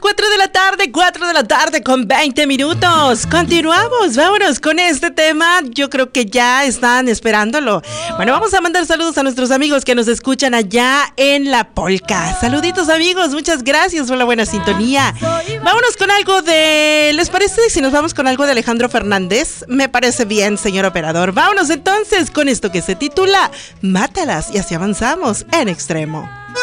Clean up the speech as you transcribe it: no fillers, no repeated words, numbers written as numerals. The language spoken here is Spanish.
4 de la tarde con 20 minutos. Continuamos, vámonos con este tema. Yo creo que ya están esperándolo. Bueno, vamos a mandar saludos a nuestros amigos que nos escuchan allá en La Polca. Saluditos, amigos, muchas gracias por la buena sintonía. Vámonos con algo de... ¿Les parece si nos vamos con algo de Alejandro Fernández? Me parece bien, señor operador. Vámonos entonces con esto que se titula Mátalas, y así avanzamos en Extremo.